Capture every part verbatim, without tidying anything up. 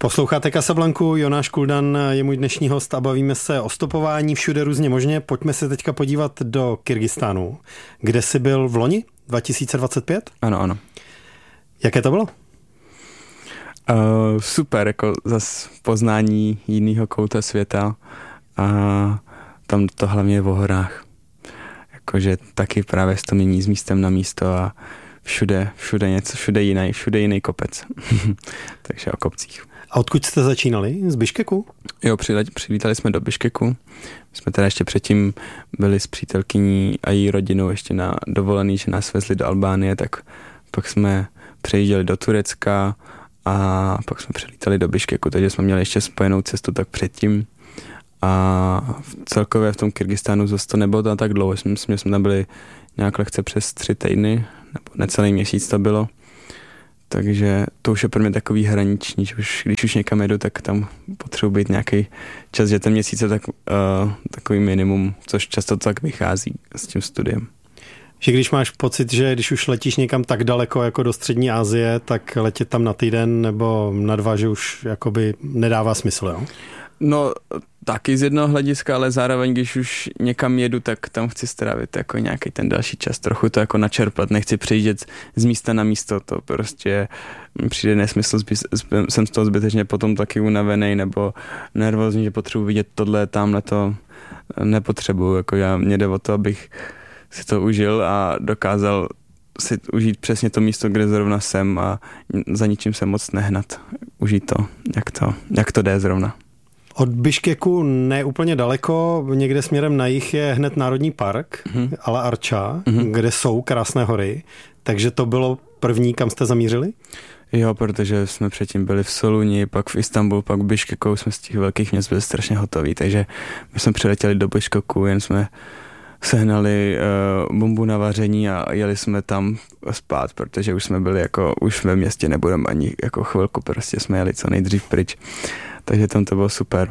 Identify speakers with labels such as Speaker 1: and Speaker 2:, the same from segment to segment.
Speaker 1: Posloucháte Casablanku, Jonáš Kuldan je můj dnešní host a bavíme se o stopování všude různě možně. Pojďme se teďka podívat do Kyrgyzstánu, kde jsi byl v loni dva tisíce dvacet pět?
Speaker 2: Ano, ano.
Speaker 1: Jaké to bylo?
Speaker 2: Uh, super, jako zas poznání jiného kouta světa a tam to hlavně je o horách. Jakože taky právě to mění z místem na místo a všude, všude něco, všude jiný, všude jiný kopec. Takže o kopcích.
Speaker 1: A odkud jste začínali? Z Biškeku?
Speaker 2: Jo, přilítali jsme do Biškeku. My jsme teda ještě předtím byli s přítelkyní a její rodinou ještě na dovolený, že nás vezli do Albánie, tak pak jsme přejížděli do Turecka a pak jsme přilítali do Biškeku, takže jsme měli ještě spojenou cestu tak předtím. A celkově v tom Kyrgyzstánu zase to nebylo to tak dlouho. Myslím, že jsme tam byli nějak lehce přes tři týdny, nebo necelý měsíc to bylo. Takže to už je pro mě takový hraniční, že už, když už někam jedu, tak tam potřebuji být nějaký čas, že ten měsíc je tak, uh, takový minimum, což často tak vychází s tím studiem.
Speaker 1: Že když máš pocit, že když už letíš někam tak daleko jako do střední Asie, tak letět tam na týden nebo na dva, že už jakoby nedává smysl, jo?
Speaker 2: No taky z jednoho hlediska, ale zároveň, když už někam jedu, tak tam chci strávit jako nějaký ten další čas, trochu to jako načerpat, nechci přejíždět z místa na místo, to prostě přijde nesmysl, jsem z toho zbytečně potom taky unavený nebo nervózní, že potřebuji vidět tohle, tamhle to nepotřebuji, jako já, mě jde o to, abych si to užil a dokázal si užít přesně to místo, kde zrovna jsem a za ničím se moc nehnat, užít to, jak to, jak to jde zrovna.
Speaker 1: Od Biškeku ne úplně daleko, někde směrem na jih je hned Národní park, mm-hmm. Ala Arča, mm-hmm. kde jsou krásné hory, takže to bylo první, kam jste zamířili?
Speaker 2: Jo, protože jsme předtím byli v Soluni, pak v Istanbulu, pak v Biškeku, jsme z těch velkých měst byli strašně hotoví, takže my jsme přiletěli do Biškeku, jen jsme sehnali uh, bombu na vaření a jeli jsme tam spát, protože už jsme byli jako, už ve městě nebudeme ani jako chvilku, prostě jsme jeli co nejdřív pryč. Takže tam to bylo super.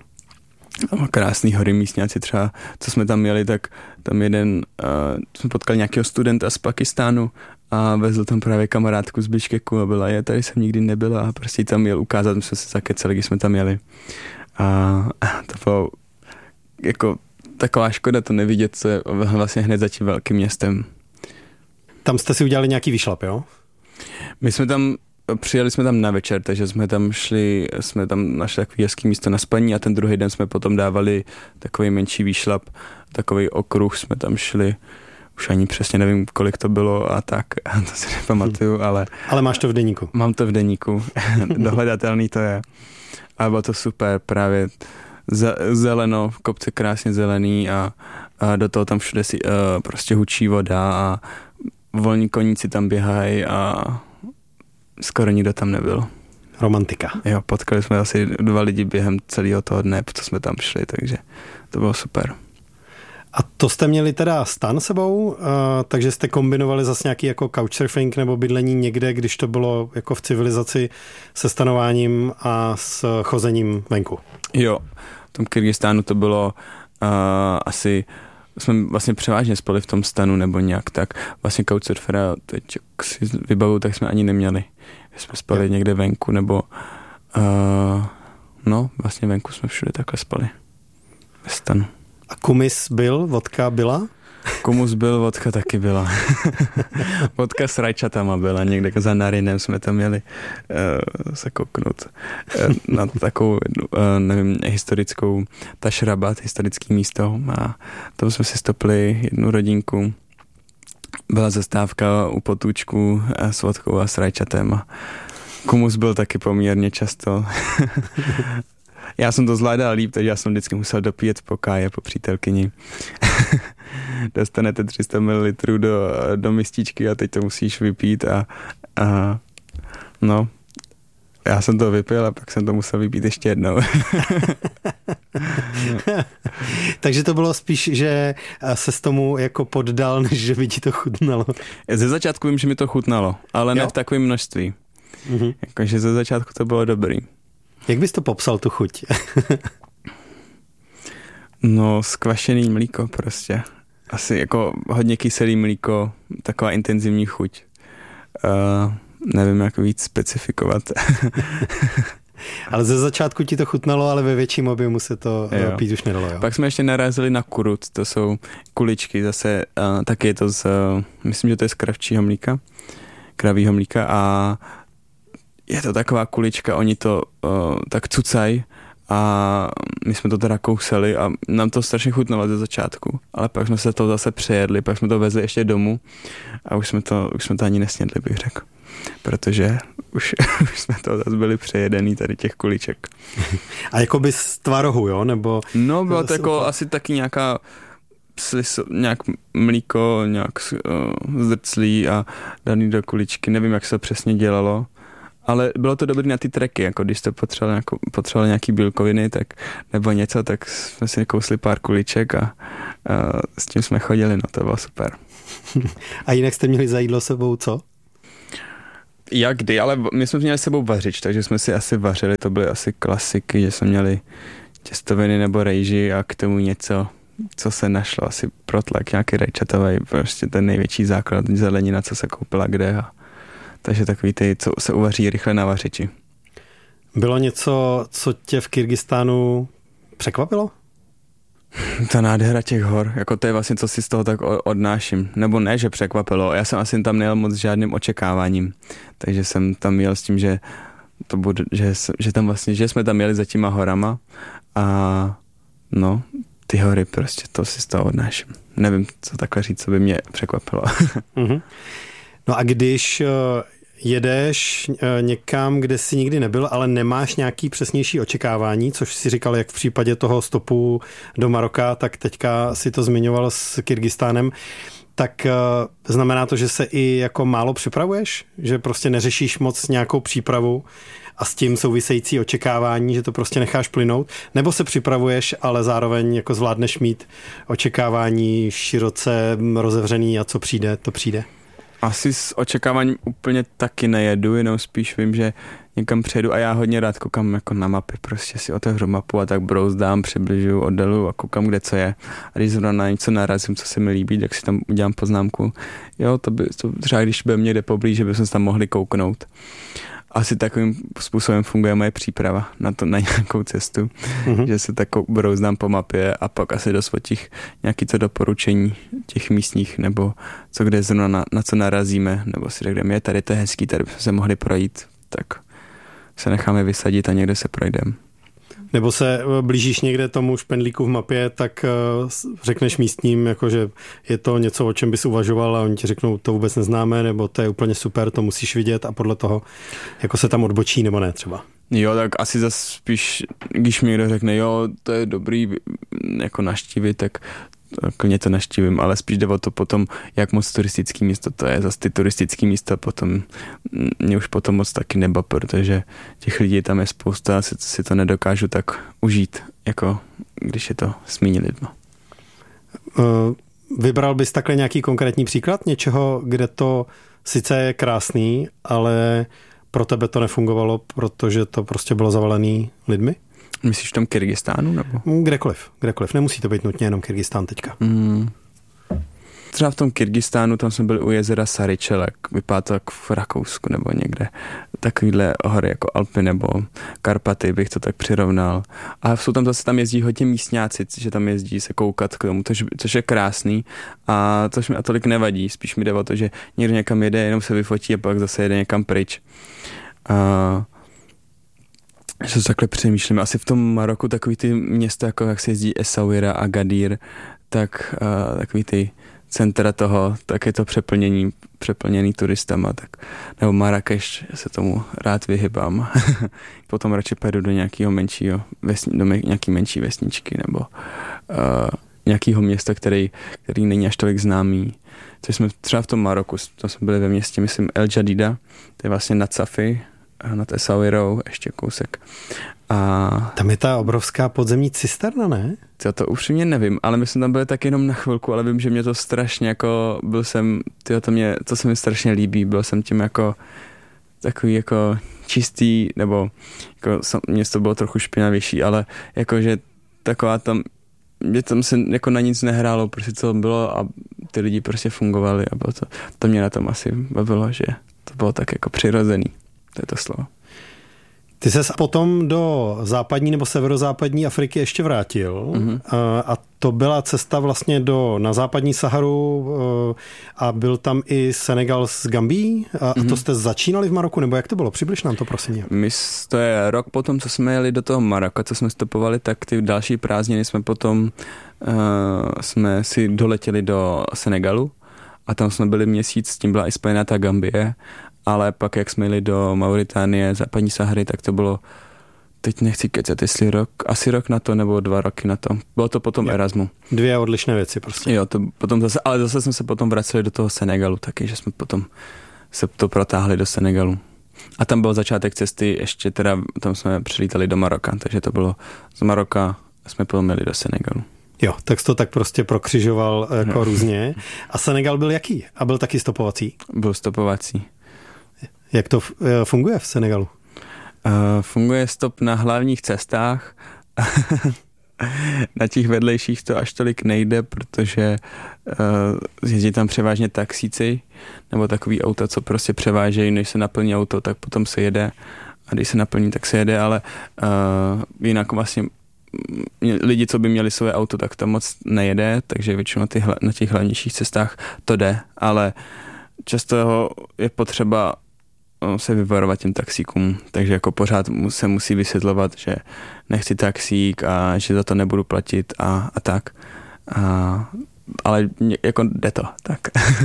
Speaker 2: Tam krásný hory místňáci třeba, co jsme tam měli, tak tam jeden, uh, jsme potkali nějakého studenta z Pakistánu a vezl tam právě kamarádku z Biškeku a byla, je, tady jsem nikdy nebyla a prostě tam jel ukázat, my jsme se zakecali, když jsme tam jeli. A to bylo jako taková škoda to nevidět, co je vlastně hned za tím velkým městem.
Speaker 1: Tam jste si udělali nějaký výšlap, jo?
Speaker 2: My jsme tam Přijeli jsme tam na večer, takže jsme tam šli, jsme tam našli takový hezký místo na spaní a ten druhý den jsme potom dávali takový menší výšlap, takový okruh jsme tam šli, už ani přesně nevím, kolik to bylo a tak, to si nepamatuju, ale...
Speaker 1: Ale máš to v deníku.
Speaker 2: Mám to v deníku, dohledatelný to je. A bylo to super, právě zeleno, kopce krásně zelený a, a do toho tam všude si uh, prostě hučí voda a volní koníci tam běhají a skoro nikdo tam nebyl.
Speaker 1: Romantika.
Speaker 2: Jo, potkali jsme asi dva lidi během celého toho dne, co jsme tam šli, takže to bylo super.
Speaker 1: A to jste měli teda stan sebou, uh, takže jste kombinovali zase nějaký jako couchsurfing nebo bydlení někde, když to bylo jako v civilizaci se stanováním a s chozením venku? Jo,
Speaker 2: v tom Kyrgyzstánu to bylo uh, asi, jsme vlastně převážně spali v tom stanu nebo nějak tak. Vlastně couchsurfera, teď jak si vybavu, tak jsme ani neměli. Jsme spali jo. někde venku nebo uh, no, vlastně venku jsme všude takhle spali. Ve stanu.
Speaker 1: A kumis byl, vodka byla?
Speaker 2: Kumus byl, vodka taky byla. Vodka s rajčatama byla, někde za Narinem jsme tam měli uh, se kouknout uh, na takovou, uh, nevím, historickou Tašrabat, historický místo a tam jsme si stopili jednu rodinku. Byla zastávka u potůčku s vodkou a s rajčatem a kumus byl taky poměrně často. Já jsem to zvládal líp, takže já jsem vždycky musel dopíjet po káje, po přítelkyni. Dostanete tři sta mililitrů do, do mističky a teď to musíš vypít a, a no, já jsem to vypil a pak jsem to musel vypít ještě jednou.
Speaker 1: Takže to bylo spíš, že se s tomu jako poddal, než že by ti to chutnalo.
Speaker 2: Ze začátku vím, že mi to chutnalo, ale jo? ne v takovém množství. Mm-hmm. Jakože ze začátku to bylo dobrý.
Speaker 1: Jak bys to popsal, tu chuť?
Speaker 2: No, skvašený mlíko prostě. Asi jako hodně kyselý mlíko, taková intenzivní chuť. Uh, nevím, jak víc specifikovat.
Speaker 1: Ale ze začátku ti to chutnalo, ale ve větším objemu se to jo. pít už nedalo. Jo?
Speaker 2: Pak jsme ještě narazili na kurut, to jsou kuličky zase, uh, taky je to z, uh, myslím, že to je z kravčího mlíka, kravího mlíka a je to taková kulička, oni to uh, tak cucají a my jsme to teda kousali a nám to strašně chutnalo ze začátku, ale pak jsme se to zase přejedli, pak jsme to vezli ještě domů a už jsme to, už jsme to ani nesnědli, bych řekl. Protože už, už jsme to zase byli přejedený tady těch kuliček.
Speaker 1: A jako by z tvarohu, jo? Nebo
Speaker 2: no, bylo to jako asi taky nějaká sliso, nějak mlíko, nějak uh, zrclí a daný do kuličky, nevím, jak se to přesně dělalo. Ale bylo to dobrý na ty treky, jako když jste potřebovali, jako, potřebovali nějaký bílkoviny, tak, nebo něco, tak jsme si kousli pár kuliček a, a s tím jsme chodili, no to bylo super.
Speaker 1: A jinak jste měli za jídlo sebou co?
Speaker 2: Jak kdy, ale my jsme měli sebou vařič, takže jsme si asi vařili, to byly asi klasiky, že jsme měli těstoviny nebo rejži a k tomu něco, co se našlo, asi protlak, nějaký rajčatový, prostě ten největší základ, zelenina, co se koupila kde a takže takový ty, co se uvaří rychle na vařiči.
Speaker 1: Bylo něco, co tě v Kyrgyzstánu překvapilo?
Speaker 2: Ta nádhera těch hor, jako to je vlastně, co si z toho tak odnáším. Nebo ne, že překvapilo, já jsem asi tam nejel moc s žádným očekáváním, takže jsem tam jel s tím, že to bude, že, že tam vlastně, že jsme tam jeli za těma horama a no, ty hory prostě, to si z toho odnáším. Nevím, co takhle říct, co by mě překvapilo.
Speaker 1: Mm-hmm. No a když jedeš někam, kde jsi nikdy nebyl, ale nemáš nějaký přesnější očekávání, což si říkal jak v případě toho stopu do Maroka, tak teďka si to zmiňoval s Kyrgyzstánem, tak znamená to, že se i jako málo připravuješ? Že prostě neřešíš moc nějakou přípravu a s tím související očekávání, že to prostě necháš plynout? Nebo se připravuješ, ale zároveň jako zvládneš mít očekávání široce rozevřený a co přijde, to přijde?
Speaker 2: Asi s očekáváním úplně taky nejedu, jenom spíš vím, že někam přejdu a já hodně rád koukám jako na mapy, prostě si otevřu mapu a tak brouzdám, přibližuju, oddaluju a koukám, kde co je. A když zrovna na něco narazím, co se mi líbí, tak si tam udělám poznámku. Jo, to by, to třeba když by mě jde poblíž, že bychom se tam mohli kouknout. Asi takovým způsobem funguje moje příprava na to, na nějakou cestu, mm-hmm. že se tak brouzdám po mapě a pak asi dost o těch nějaký to doporučení těch místních, nebo co kde zrovna na, na co narazíme, nebo si řekneme, je tady to je hezký, tady bychom se mohli projít, tak se necháme vysadit a někde se projdeme.
Speaker 1: Nebo se blížíš někde tomu špendlíku v mapě, tak řekneš místním, jako že je to něco, o čem bys uvažoval a oni ti řeknou, to vůbec neznáme, nebo to je úplně super, to musíš vidět a podle toho jako se tam odbočí, nebo ne třeba.
Speaker 2: Jo, tak asi zase spíš, když mi někdo řekne, jo, to je dobrý jako naštívit, tak klidně to naštívím, ale spíš jde o to potom, jak moc turistický místo to je. Zase ty turistický místa potom mě už potom moc taky neba, protože těch lidí tam je spousta a si, si to nedokážu tak užít, jako když je to s méně lidma.
Speaker 1: Vybral bys takhle nějaký konkrétní příklad něčeho, kde to sice je krásný, ale pro tebe to nefungovalo, protože to prostě bylo zavalený lidmi?
Speaker 2: Myslíš v tom Kyrgyzstánu? Nebo?
Speaker 1: Kdekoliv, kdekoliv. Nemusí to být nutně jenom Kyrgyzstán teďka.
Speaker 2: Mm. Třeba v tom Kyrgyzstánu, tam jsme byli u jezera Saryčelek, vypadá to jak v Rakousku nebo někde. Takovýhle hory jako Alpy nebo Karpaty bych to tak přirovnal. A jsou tam zase, tam jezdí hodně místňáci, že tam jezdí se koukat k tomu, což, což je krásný a což mi a tolik nevadí. Spíš mi jde o to, že někdo někam jede, jenom se vyfotí a pak zase jede někam pryč. A že to takhle přemýšlím. Asi v tom Maroku takový ty města, jako jak se jezdí Essaouira a Gadir, tak uh, takový ty centra toho, tak je to přeplnění, přeplněný turistama, tak, nebo Marrakeš, se tomu rád vyhybám. Potom radši pojedu do nějakého menšího, vesni, do nějaký menší vesničky, nebo uh, nějakého města, který, který není až tolik známý. Což jsme třeba v tom Maroku, to jsme byli ve městě, myslím, El Jadida, to je vlastně nad Safi, nad Essaouirou, ještě kousek. A
Speaker 1: tam je ta obrovská podzemní cisterna, ne?
Speaker 2: Já to upřímně nevím, ale my jsme tam byli tak jenom na chvilku, ale vím, že mě to strašně jako, byl jsem, tyjo, to mě, to se mi strašně líbí, byl jsem tím jako takový jako čistý, nebo jako město bylo trochu špinavější, ale jakože taková tam, mě tam se jako na nic nehrálo, prostě co bylo a ty lidi prostě fungovali a bylo to, to mě na tom asi bavilo, že to bylo tak jako přirozený, to je to slovo.
Speaker 1: Ty ses potom do západní nebo severozápadní Afriky ještě vrátil mm-hmm. a to byla cesta vlastně do, na západní Saharu a byl tam i Senegal s Gambií a mm-hmm. to jste začínali v Maroku, nebo jak to bylo? Přibliž nám to prosím nějak.
Speaker 2: My, to je rok potom, co jsme jeli do toho Maroka, co jsme stopovali, tak ty další prázdniny jsme potom uh, jsme si doletěli do Senegalu a tam jsme byli měsíc, s tím byla i spojená ta Gambie, ale pak jak jsme jeli do Mauritánie, západní Sahary, tak to bylo, teď nechci kecat, jestli rok, asi rok na to, nebo dva roky na to. Bylo to potom jo. Erasmu.
Speaker 1: Dvě odlišné věci prostě.
Speaker 2: Jo, to potom zase, ale zase jsme se potom vraceli do toho Senegalu taky, že jsme potom se to protáhli do Senegalu. A tam byl začátek cesty, ještě teda, tam jsme přilítali do Maroka, takže to bylo z Maroka, jsme potom jeli do Senegalu.
Speaker 1: Jo, tak jsi to tak prostě prokřižoval jako no. různě. A Senegal byl jaký? A byl taky stopovací?
Speaker 2: Byl stopovací.
Speaker 1: Jak to funguje v Senegalu?
Speaker 2: Uh, funguje stop na hlavních cestách. Na těch vedlejších to až tolik nejde, protože uh, jezdí tam převážně taxíci nebo takový auta, co prostě převážejí, než se naplní auto, tak potom se jede a když se naplní, tak se jede, ale uh, jinak vlastně lidi, co by měli své auto, tak tam moc nejede, takže většinou na, ty, na těch hlavnějších cestách to jde, ale často je potřeba se vyvarovat těm taxíkům, takže jako pořád se musí vysvětlovat, že nechci taxík a že za to nebudu platit a, a tak. A, ale jako jde to, tak.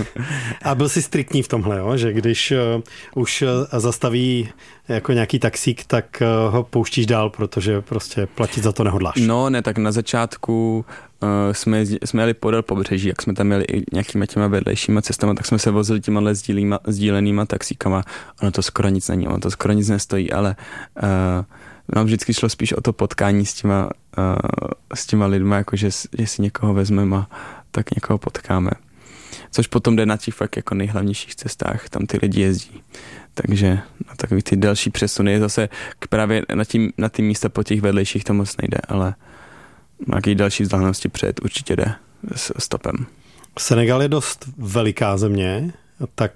Speaker 1: A byl jsi striktní v tomhle, jo? Že když uh, už uh, zastaví jako nějaký taxík, tak uh, ho pouštíš dál, protože prostě platit za to nehodláš.
Speaker 2: No ne, tak na začátku uh, jsme, jsme jeli podél pobřeží, jak jsme tam měli i nějakýma těma vedlejšíma cestama, tak jsme se vozili těma sdílýma, sdílenýma taxíkama. Ono to skoro nic není, ono to skoro nic nestojí, ale uh, nám vždycky šlo spíš o to potkání s těma, uh, s těma lidma, jakože jestli někoho vezmeme a tak někoho potkáme. Což potom jde na těch fakt jako nejhlavnějších cestách, tam ty lidi jezdí. Takže na takový ty další přesuny zase k právě na, tím, na ty místa po těch vedlejších to moc nejde, ale na nějaké další vzdálenosti před určitě jde s stopem.
Speaker 1: Senegal je dost veliká země, tak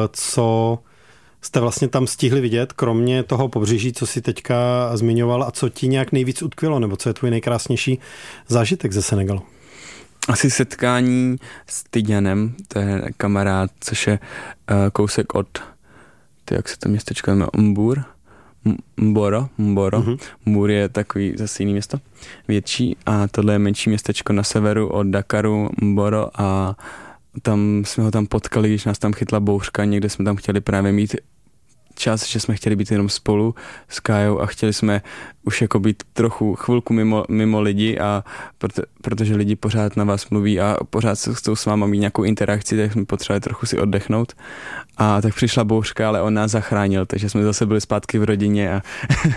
Speaker 1: co jste vlastně tam stihli vidět, kromě toho pobřeží, co si teďka zmiňoval, a co ti nějak nejvíc utkvělo, nebo co je tvůj nejkrásnější zážitek ze Senegalu?
Speaker 2: Asi setkání s Tidjanem, to je kamarád, což je uh, kousek od, to jak se to městečko jmenuje, Mbour, Mboro, Mboro. Mm-hmm. Mbour je takový zase jiný město, větší, a tohle je menší městečko na severu od Dakaru, Mboro, a tam jsme ho tam potkali, když nás tam chytla bouřka, někde jsme tam chtěli právě mít čas, že jsme chtěli být jenom spolu s Kájou a chtěli jsme už jako být trochu chvilku mimo, mimo lidi, a proto, protože lidi pořád na vás mluví a pořád chcou s váma mít nějakou interakci, tak jsme potřebovali trochu si oddechnout. A tak přišla bouřka, ale on nás zachránil, takže jsme zase byli zpátky v rodině. A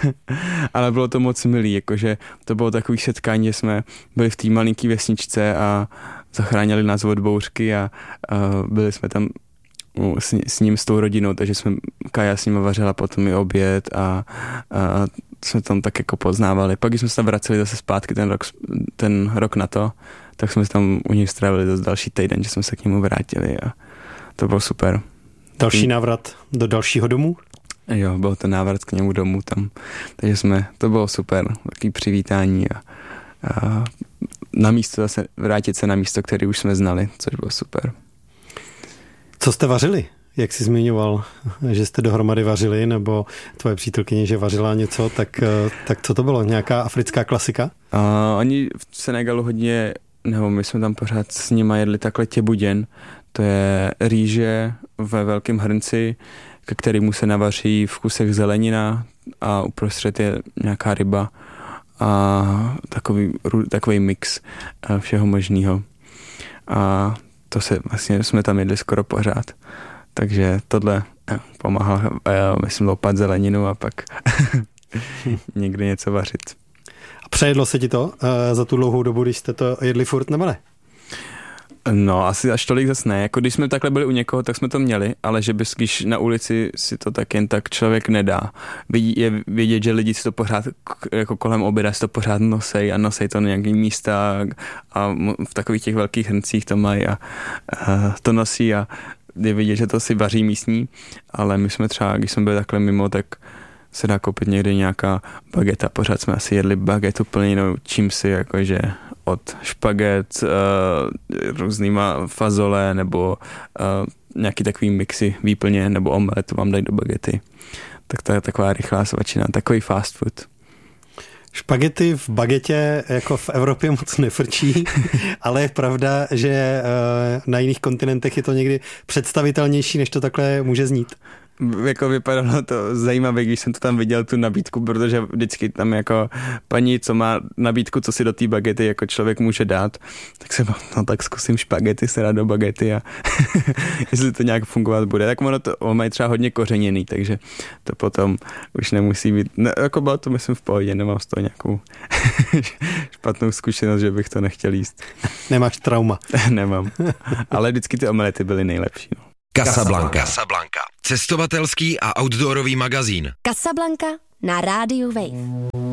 Speaker 2: ale bylo to moc milý, jakože to bylo takový setkání, že jsme byli v té malinký vesničce a zachránili nás od bouřky a, a byli jsme tam S, s ním, s tou rodinou, takže jsme, Kaja s ním vařila potom i oběd a, a jsme tam tak jako poznávali. Pak když jsme se tam vraceli zase zpátky ten rok, ten rok na to, tak jsme tam u nich strávili zase další týden, že jsme se k němu vrátili a to bylo super.
Speaker 1: Další návrat do dalšího domu?
Speaker 2: Jo, byl to návrat k němu domů tam, takže jsme, to bylo super, takové přivítání a, a na místo zase, vrátit se na místo, které už jsme znali, což bylo super.
Speaker 1: Co jste vařili? Jak jsi zmiňoval, že jste dohromady vařili, nebo tvoje přítelkyně, že vařila něco, tak, tak co to bylo? Nějaká africká klasika?
Speaker 2: Uh, oni v Senegalu hodně, nebo my jsme tam pořád s nima jedli takhle těbuděn. To je rýže ve velkém hrnci, ke kterému se navaří v kusech zelenina a uprostřed je nějaká ryba a takový, takový mix všeho možného. A to se vlastně jsme tam jedli skoro pořád. Takže tohle jo, pomáhá, jo, myslím, loupat zeleninu a pak někdy něco vařit.
Speaker 1: A přejedlo se ti to uh, za tu dlouhou dobu, když jste to jedli furt, nebo ne?
Speaker 2: No, asi až tolik zase ne. Jako když jsme takhle byli u někoho, tak jsme to měli, ale že bys, když na ulici si to tak jen tak člověk nedá. Vidí, je vidět, že lidi si to pořád, jako kolem oběda si to pořád nosej a nosej to na nějaký místa a v takových těch velkých hrncích to mají a, a to nosí a je vidět, že to si vaří místní, ale my jsme třeba, když jsme byli takhle mimo, tak se dá koupit někdy nějaká bageta. Pořád jsme asi jedli bagetu plněnou čímsi, jakože od špaget, uh, různýma fazole nebo uh, nějaký takový mixy výplně nebo omelet vám dají do bagety. Tak to je taková rychlá svačina, takový fast food.
Speaker 1: Špagety v bagetě jako v Evropě moc nefrčí, ale je pravda, že na jiných kontinentech je to někdy představitelnější, než to takhle může znít.
Speaker 2: Jako vypadalo to zajímavé, když jsem to tam viděl, tu nabídku, protože vždycky tam jako paní, co má nabídku, co si do té bagety jako člověk může dát, tak jsem, no tak zkusím špagety se dát do bagety a jestli to nějak fungovat bude. Tak ono to ono mají třeba hodně kořeněný, takže to potom už nemusí být, ne, jako bylo to myslím v pohodě, nemám z toho nějakou špatnou zkušenost, že bych to nechtěl jíst.
Speaker 1: Nemáš trauma.
Speaker 2: Nemám, ale vždycky ty omelety byly nejlepší. No.
Speaker 3: Casablanca. Casablanca. Cestovatelský a outdoorový magazín.
Speaker 4: Casablanca na rádiu Wave.